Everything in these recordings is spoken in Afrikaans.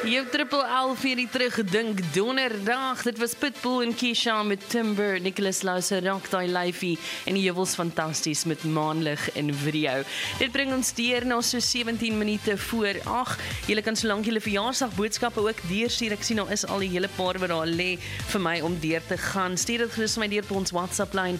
Jou triple L vir die teruggedink donderdag. Dit was Pitbull en Keisha met Timber, Nicholas Lause, Rock Die Lyfie en die Jewels Fantasties met Maanlig en Video. Dit bring ons deur na so 17 minute voor 8. Julle kan solank julle verjaarsdag boodskappe ook deurstuur. Ek sien daar is al 'n hele paar wat daar lê vir my om deur te gaan. Stuur dit gerus my deur op ons WhatsApp lyn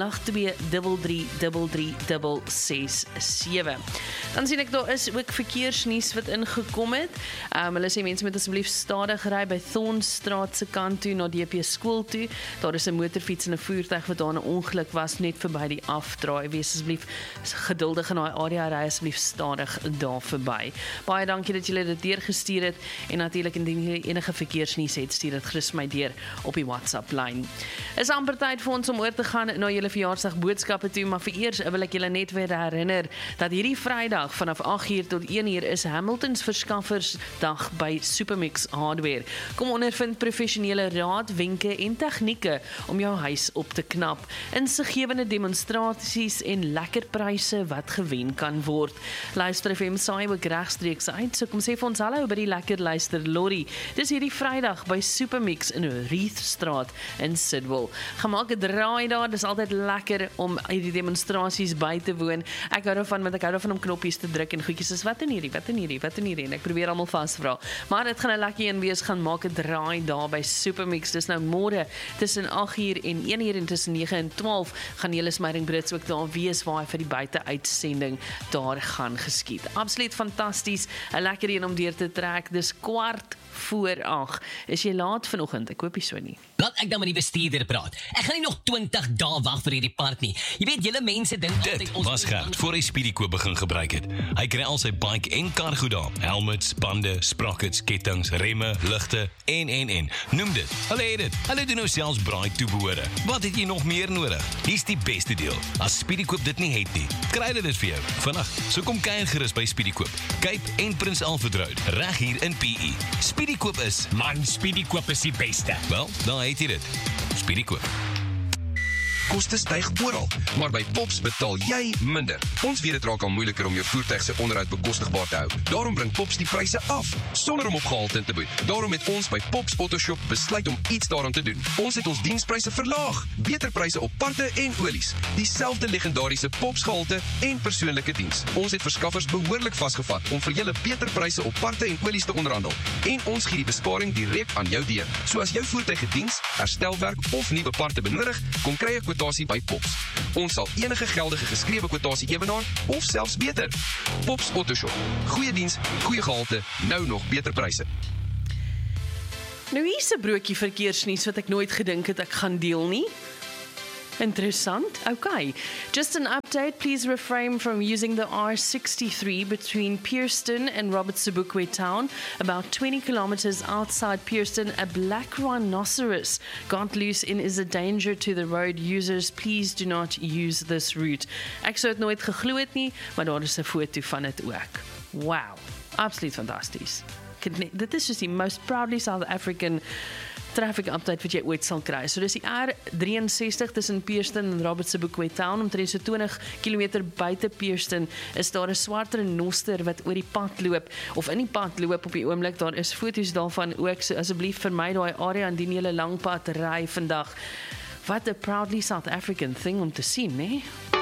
082333367. Dan sien ek daar is ook verkeersnuus wat ingekom het. Hulle sê mense moet asseblief stadig ry by Thornstraat se kant toe na DP skool toe. Daar is 'n motorfiets en 'n voertuig wat daar 'n ongeluk was net verby die afdraai. Wees asseblief geduldig in daai area, ry asseblief stadig daar verby. Baie dankie dat julle dit deurgestuur het en natuurlik indien jy enige verkeersnuus het, stuur dit gerus my deur op die WhatsApp lyn. Is amper tyd vir ons om oor te gaan na julle verjaarsdag boodskappe toe, maar vir eers wil ek julle net weer herinner dat hierdie Vrydag vanaf 8:00 tot 1:00 is Hamilton's Verskaffersdag by Supermix Hardware. Kom ondervind professionele raad, wenke en tegnieke om jou huis op te knap. Insiggewende demonstrasies en lekker pryse wat gewen kan word. Luister FM saai ook regstreeks uit, so kom sê vir ons hallo by die lekker luister Lorrie. Dis hierdie Vrydag by Supermix in Reethstraat in Sidwell. Gemaak 'n draai daar, dis altyd lekker om hierdie demonstrasies by te woon. Ek hou daarvan, want ek hou daarvan om knoppies te druk en goedjies is wat in hierdie en ek probeer almal vasvra. Maar dit gaan 'n lekker een wees, gaan maak 'n draai daar by Supermix. Dis nou môre tussen 8:00 en 1:00 en tussen 9 en 12 gaan Julius Meiring-Brits ook daar wees waar hy vir die buiteuitsending daar gaan geskied. Absoluut fantasties, 'n lekker een om deur te trek. Dis 8:15. Is jy laat vanoggend? Ek hoop nie so nie. Laat ek dan met die bestuurder praat. Ek gaan nie nog 20 dae wag vir hierdie part nie. Jy weet, julle mense dink Dit was Gert voor hy Speedykoop begin gebruik het. Hy kry al sy bike en cargo daar. Helmets, bande, sprockets, kettings, remme, ligte en. Noem dit. Hulle het dit. Hulle doen nou selfs braai toebehore. Wat het jy nog meer nodig? Hier's die beste deel. As Speedykoop dit nie het nie, kry hulle dit vir jou. Vandag, so kom kuier gerus by Speedykoop. Cape en Prins Alfred Road, reg hier in PE. Speedykoop is, Man, Speedykoop is die beste. wel, daar het jy dit. Speedykoop. Koste styg oral, maar by Pops betaal jy minder. Ons weet dit raak al moeiliker om jou voertuig se onderhoud bekostigbaar te hou. Daarom bring Pops die pryse af, sonder om opgehalte te bied. Daarom het ons by Pops Autoshop besluit om iets daaraan te doen. Ons het ons dienspryse verlaag, beter pryse op parte en olies, dieselfde legendariese Pops gehalte en persoonlike diens. Ons het verskaffers behoorlik vasgevat om vir julle beter pryse op parte en olies te onderhandel. En ons gee die besparing direk aan jou deur. So as jou voertuig gediens, herstelwerk of nuwe parte benodig, kom kry 'n kwotasie by Pops. Ons sal enige geldige geskrewe kwotasie ewenaar of selfs beter. Pops Autoshop. Goeie diens, goeie gehalte, nou nog beter pryse. Nou hier's 'n broodjie verkeersnuus wat ek nooit gedink het ek gaan deel nie. Interessant. Okay. Just an update. Please refrain from using the R63 between Pearston and Robert Sobukwe Town. About 20 kilometers outside Pearston, a black rhinoceros got loose and is a danger to the road users. Please do not use this route. Ek sou dit nooit geglo het nie, maar daar is 'n foto van dit ook. Wow. Absoluut fantasties. Dit is just die most proudly South African traffic update wat jy ooit sal kry. So dis die R63 tussen Pearston en Robert Sobukwe Town, omtrent so 20 km buite Pearston is daar 'n swart renoster wat oor die pad loop of in die pad loop op die oomblik. Daar is foto's daarvan ook, so asseblief vermy daai area indien jy 'n lang pad ry vandag. What a proudly South African thing om te sien, né?